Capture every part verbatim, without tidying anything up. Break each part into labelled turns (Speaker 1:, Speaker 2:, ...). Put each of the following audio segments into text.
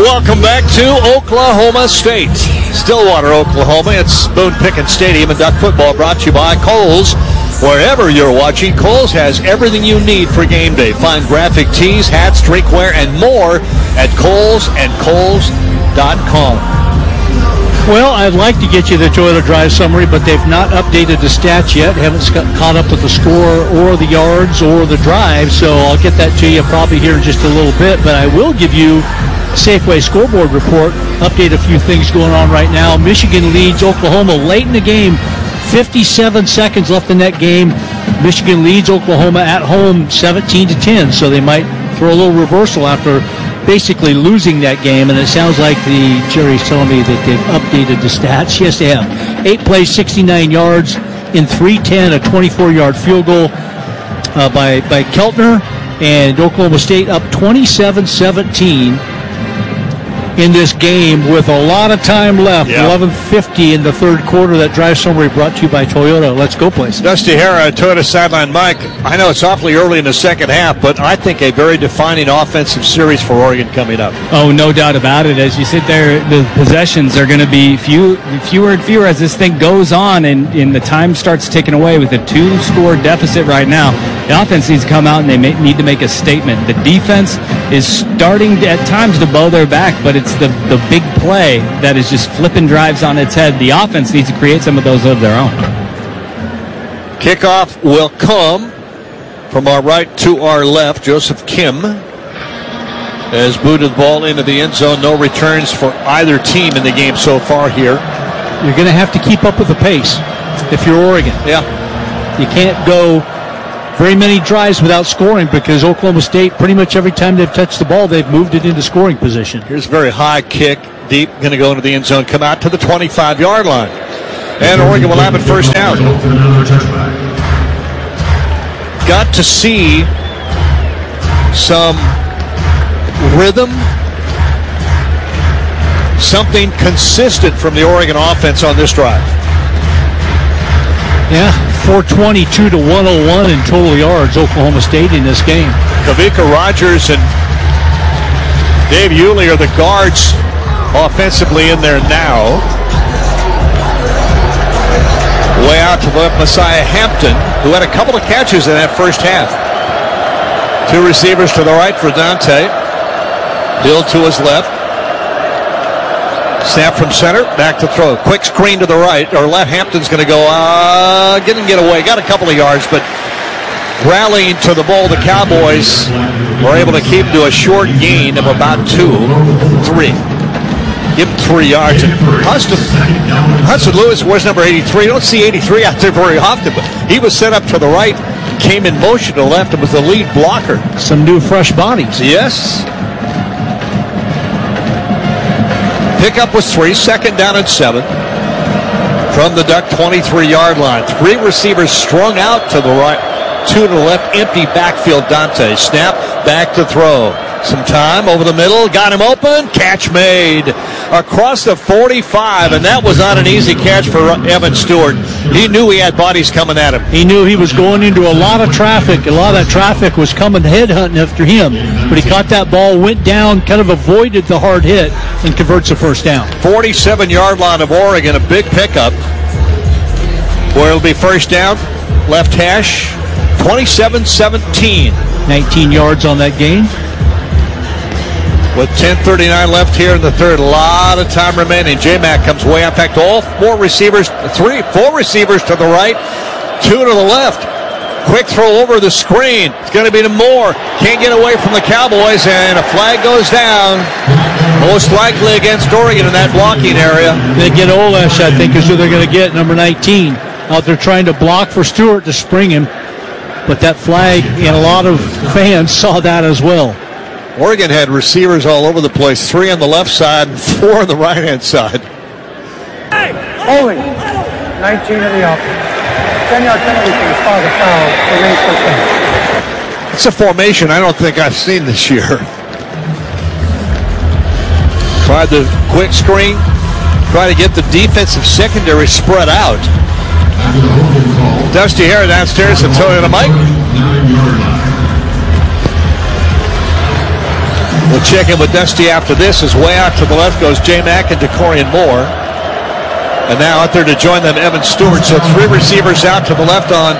Speaker 1: welcome back to Oklahoma State. Stillwater, Oklahoma. It's Boone Pickens Stadium and Duck Football brought to you by Kohl's. Wherever you're watching, Kohl's has everything you need for game day. Find graphic tees, hats, drinkware, and more at Kohl's and Kohl's dot com.
Speaker 2: Well, I'd like to get you the Toyota Drive summary, but they've not updated the stats yet. Haven't got caught up with the score or the yards or the drive, so I'll get that to you probably here in just a little bit. But I will give you Safeway scoreboard report, update a few things going on right now. Michigan leads Oklahoma late in the game. fifty-seven seconds left in that game. Michigan leads Oklahoma at home seventeen to ten, so they might throw a little reversal after basically losing that game, and it sounds like the Jerry's telling me that they've updated the stats. Yes, they have. Eight plays, sixty-nine yards in three ten, a twenty-four-yard field goal uh, by, by Keltner, and Oklahoma State up twenty-seven seventeen in this game with a lot of time left. Yeah. eleven fifty in the third quarter. That drive summary brought to you by Toyota. Let's go, place.
Speaker 1: Dusty Hara, Toyota Sideline Mike. I know it's awfully early in the second half, but I think a very defining offensive series for Oregon coming up.
Speaker 3: Oh, no doubt about it. As you sit there, the possessions are going to be few, fewer and fewer as this thing goes on, and, and the time starts ticking away with a two-score deficit right now. The offense needs to come out, and they may, need to make a statement. The defense is starting to, at times to bow their back, but it's the, the big play that is just flipping drives on its head. The offense needs to create some of those of their own.
Speaker 1: Kickoff will come from our right to our left. Joseph Kim has booted the ball into the end zone. No returns for either team in the game so far here.
Speaker 2: You're going to have to keep up with the pace if you're Oregon.
Speaker 1: Yeah.
Speaker 2: You can't go very many drives without scoring because Oklahoma State, pretty much every time they've touched the ball, they've moved it into scoring position.
Speaker 1: Here's a very high kick, deep, going to go into the end zone, come out to the twenty-five-yard line. And Oregon will have it first down. Got to see some rhythm, something consistent from the Oregon offense on this drive.
Speaker 2: Yeah, four twenty-two to one oh one in total yards, Oklahoma State in this game.
Speaker 1: Kavika Rogers and Dave Yulee are the guards offensively in there now. Way out to the left, Messiah Hampton, who had a couple of catches in that first half. Two receivers to the right for Dante. Bill to his left. Snap from center, back to throw. Quick screen to the right, or left. Hampton's going to go, uh, didn't get away. Got a couple of yards, but rallying to the ball, the Cowboys were able to keep him to a short gain of about two, three. Give him three yards. And Hudson, Hudson Lewis was number eighty-three. You don't see eighty-three out there very often, but he was set up to the right, came in motion to the left, and was the lead blocker.
Speaker 2: Some new fresh bodies.
Speaker 1: Yes. Pickup was three, second down and seven from the Duck twenty-three-yard line. Three receivers strung out to the right, two to the left, empty backfield. Dante snap, back to throw. Some time over the middle, got him open, catch made across the forty-five, and that was not an easy catch for Evan Stewart. He knew he had bodies coming at him.
Speaker 2: He knew he was going into a lot of traffic. A lot of that traffic was coming headhunting after him, but he caught that ball, went down, kind of avoided the hard hit, and converts a first down.
Speaker 1: forty-seven-yard line of Oregon, a big pickup, where it'll be first down, left hash, twenty-seven seventeen.
Speaker 2: nineteen yards on that gain.
Speaker 1: With ten thirty-nine left here in the third, a lot of time remaining. J-Mac comes way up. In fact, all four receivers, three, four receivers to the right, two to the left. Quick throw over the screen. It's going to be to Moore. Can't get away from the Cowboys, and a flag goes down. Most likely against Oregon in that blocking area.
Speaker 2: They get Olesh, I think, is who they're going to get, number nineteen. Out there trying to block for Stewart to spring him. But that flag, and a lot of fans saw that as well.
Speaker 1: Oregon had receivers all over the place, three on the left side and four on the right-hand side.
Speaker 4: Holding, nineteen of the offense. ten-yard penalty for the spot of foul for Reese Wisconsin.
Speaker 1: It's a formation I don't think I've seen this year. Tried the quick screen, try to get the defensive secondary spread out. Dusty Hare downstairs and Toyota Mike. We'll check in with Dusty after this. As way out to the left goes J Mac and DeCorian Moore. And now out there to join them, Evan Stewart. So three receivers out to the left on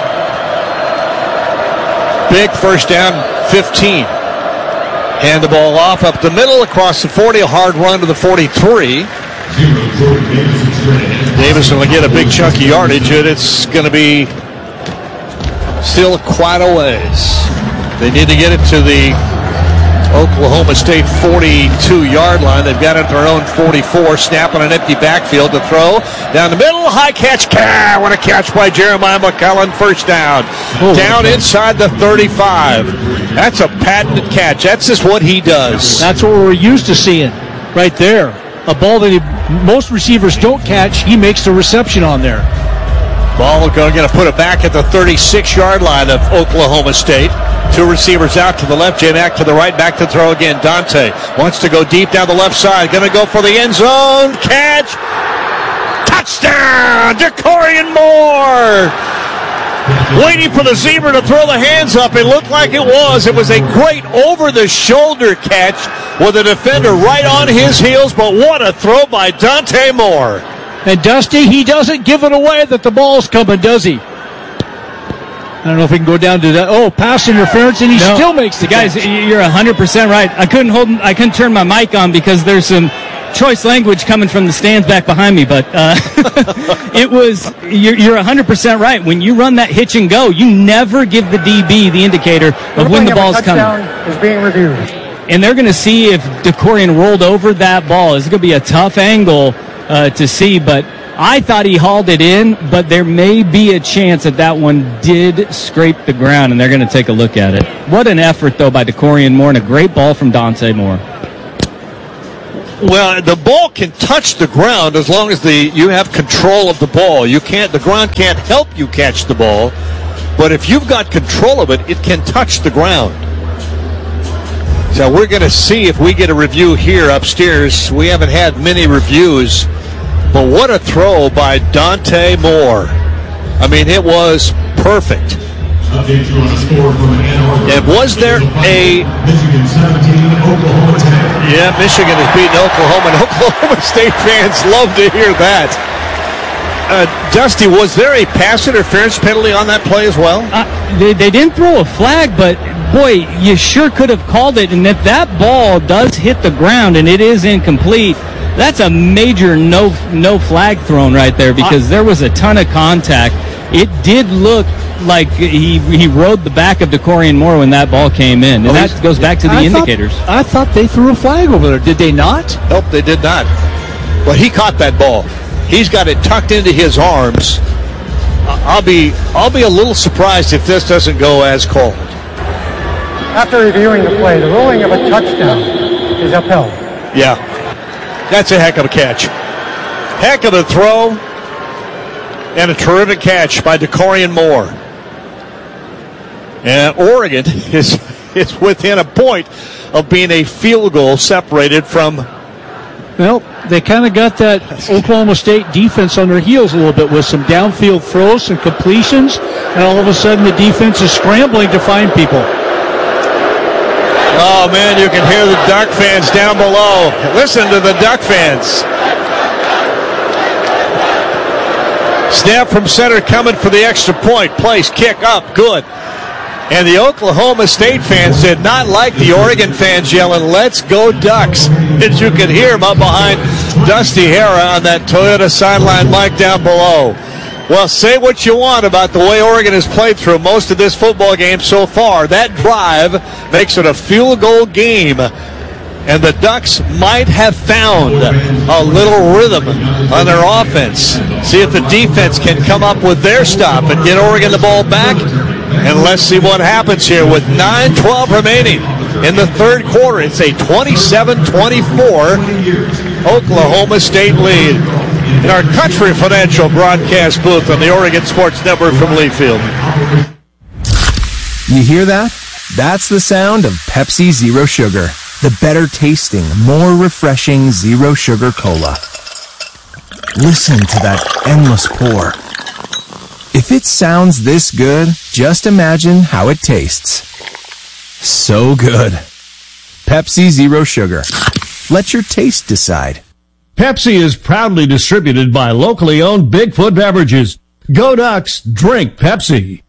Speaker 1: big first down, fifteen. Hand the ball off up the middle across the forty. A hard run to the forty-three. Davison will get a big chunk of yardage, and it's going to be still quite a ways. They need to get it to the Oklahoma State forty-two-yard line. They've got it at their own forty-four. Snap on an empty backfield to throw. Down the middle, high catch. Ah, what a catch by Jeremiah McClellan. First down. Oh, down inside the thirty-five. That's a patented catch. That's just what he does.
Speaker 2: That's what we're used to seeing right there. A ball that he, most receivers don't catch, he makes the reception on there.
Speaker 1: Ball going to put it back at the thirty-six-yard line of Oklahoma State. Two receivers out to the left, J-Mac to the right, back to throw again. Dante wants to go deep down the left side. Going to go for the end zone. Catch. Touchdown! DeCorian Moore! Waiting for the zebra to throw the hands up. It looked like it was. It was a great over-the-shoulder catch with a defender right on his heels, but what a throw by Dante Moore.
Speaker 2: And Dusty, he doesn't give it away that the ball's coming, does he? I don't know if he can go down to that. Oh, pass interference, and he no. still makes the
Speaker 3: Guys,
Speaker 2: catch.
Speaker 3: You're one hundred percent right. I couldn't hold. I couldn't turn my mic on because there's some choice language coming from the stands back behind me. But uh, it was. You're, you're one hundred percent right. When you run that hitch and go, you never give the D B the indicator of when the ball's coming.
Speaker 4: Is being reviewed.
Speaker 3: And they're going to see if DeCorian rolled over that ball. It's going to be a tough angle uh, to see, but I thought he hauled it in, but there may be a chance that that one did scrape the ground, and they're going to take a look at it. What an effort, though, by DeCorian Moore, and a great ball from Dante Moore.
Speaker 1: Well, the ball can touch the ground as long as the you have control of the ball. You can't. The ground can't help you catch the ball, but if you've got control of it, it can touch the ground. So we're going to see if we get a review here upstairs. We haven't had many reviews. But what a throw by Dante Moore. I mean, it was perfect. And was there a... Yeah, Michigan has beaten Oklahoma, and Oklahoma State fans love to hear that. Uh, Dusty, was there a pass interference penalty on that play as well?
Speaker 3: Uh, they, they didn't throw a flag, but, boy, you sure could have called it. And if that ball does hit the ground and it is incomplete, that's a major no no flag thrown right there because there was a ton of contact. It did look like he he rode the back of DeCorian Moore when that ball came in. And that goes back to the
Speaker 2: I
Speaker 3: indicators.
Speaker 2: Thought, I thought they threw a flag over there. Did they not?
Speaker 1: Nope, they did not. Well, he caught that ball. He's got it tucked into his arms. I'll be I'll be a little surprised if this doesn't go as called.
Speaker 4: After reviewing the play, the ruling of a touchdown is upheld.
Speaker 1: Yeah. That's a heck of a catch. Heck of a throw and a terrific catch by DeCorian Moore. And Oregon is, is within a point of being a field goal separated from...
Speaker 2: Well, they kind of got that Oklahoma State defense on their heels a little bit with some downfield throws, some completions, and all of a sudden the defense is scrambling to find people.
Speaker 1: Oh, man, you can hear the Duck fans down below. Listen to the Duck fans. Snap from center coming for the extra point. Place, kick up, good. And the Oklahoma State fans did not like the Oregon fans yelling, "Let's go Ducks." As you can hear them up behind Dusty Hara on that Toyota sideline mic down below. Well, say what you want about the way Oregon has played through most of this football game so far. That drive makes it a field goal game. And the Ducks might have found a little rhythm on their offense. See if the defense can come up with their stop and get Oregon the ball back. And let's see what happens here with nine twelve remaining in the third quarter. It's a twenty-seven twenty-four Oklahoma State lead. In our Country Financial broadcast booth on the Oregon Sports Network from Leafield.
Speaker 5: You hear that? That's the sound of Pepsi Zero Sugar. The better tasting, more refreshing Zero Sugar Cola. Listen to that endless pour. If it sounds this good, just imagine how it tastes. So good. Pepsi Zero Sugar. Let your taste decide.
Speaker 6: Pepsi is proudly distributed by locally owned Bigfoot Beverages. Go Ducks, drink Pepsi.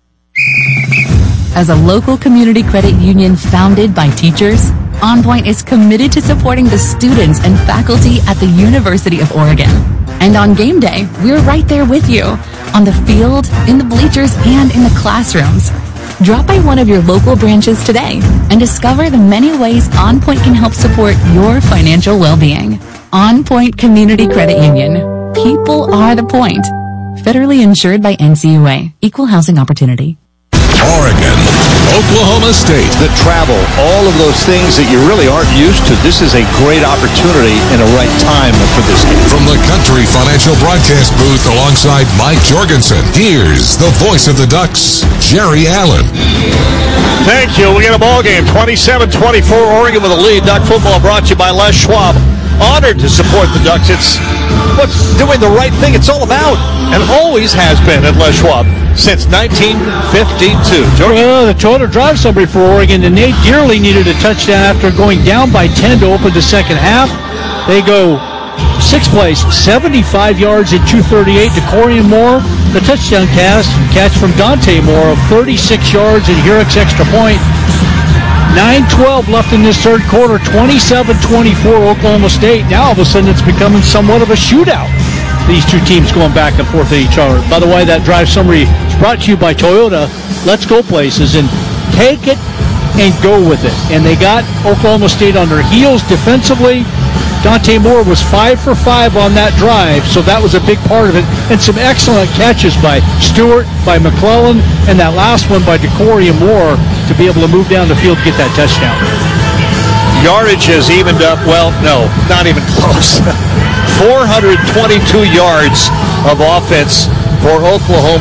Speaker 7: As a local community credit union founded by teachers, OnPoint is committed to supporting the students and faculty at the University of Oregon. And on game day, we're right there with you, on the field, in the bleachers, and in the classrooms. Drop by one of your local branches today and discover the many ways OnPoint can help support your financial well-being. OnPoint Community Credit Union. People are the point. Federally insured by N C U A. Equal housing opportunity.
Speaker 8: Oregon, Oklahoma State.
Speaker 1: The travel, all of those things that you really aren't used to. This is a great opportunity and a right time for this game.
Speaker 8: From the Country Financial Broadcast booth alongside Mike Jorgensen, here's the voice of the Ducks, Jerry Allen.
Speaker 1: Thank you. We got a ball game, twenty-seven twenty-four, Oregon with a lead. Duck football brought to you by Les Schwab. Honored to support the Ducks. It's what's doing the right thing it's all about, and always has been at Les Schwab since nineteen fifty-two.
Speaker 2: Well, the Toyota drive summary for Oregon, and Nate Dearly needed a touchdown after going down by ten to open the second half. They go sixth place, seventy-five yards at two thirty-eight to Corian Moore. The touchdown cast, catch from Dante Moore of thirty-six yards and Hurrick's extra point. nine twelve left in this third quarter, twenty-seven twenty-four Oklahoma State. Now all of a sudden it's becoming somewhat of a shootout. These two teams going back and forth at each other. By the way, that drive summary is brought to you by Toyota. Let's go places and take it and go with it. And they got Oklahoma State on their heels defensively. Dante Moore was five for five on that drive, so that was a big part of it. And some excellent catches by Stewart, by McClellan, and that last one by DeCorian Moore to be able to move down the field and get that touchdown.
Speaker 1: Yardage has evened up. Well, no, not even close. four hundred twenty-two yards of offense for Oklahoma